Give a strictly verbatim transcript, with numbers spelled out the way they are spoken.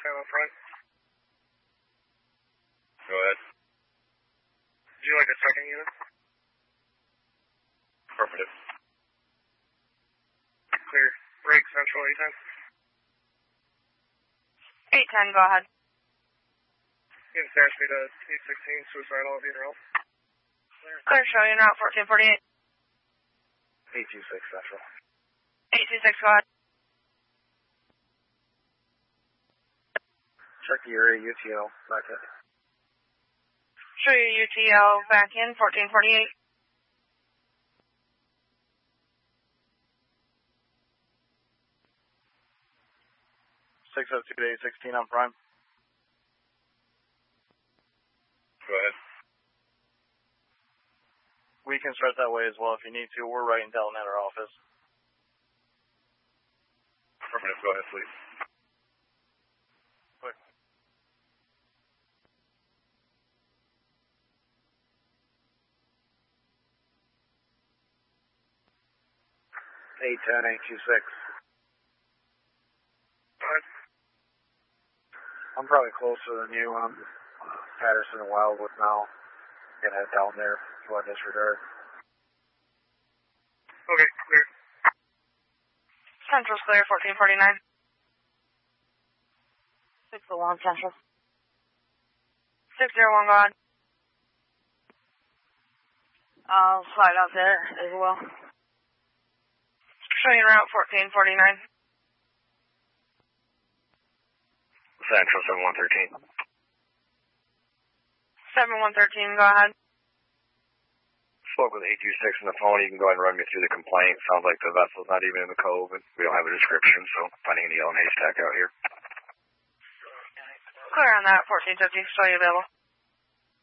time up front. Go ahead. Would you like a second unit? Affirmative. Clear. Break Central eight ten. eight ten, go ahead. Unit dash me to eight sixteen, suicidal, if you need help. Clear, show you route fourteen forty-eight. eight two six Central. eight two six, go ahead. Check the area, U T L, back in. Show you U T L back in, fourteen forty-eight. six oh two to eight sixteen on Prime. Go ahead. We can start that way as well if you need to. We're right in Delton at our office. Affirmative, go ahead, please. Quick. eight ten, eight two six. Go ahead. I'm probably closer than you. I'm uh, Patterson and Wildwood now. Gonna head down there if you want disregard. Okay, clear. Central's clear, fourteen forty-nine. six oh one Central. six oh one, go ahead. I'll slide out there as well. Showing route fourteen forty-nine. Central seven one one three. seven one one three, go ahead. Spoke with eight two six on the phone. You can go ahead and run me through the complaint. Sounds like the vessel's not even in the cove, and we don't have a description, so finding a yellow haystack out here. Clear on that, fourteen fifty, still available.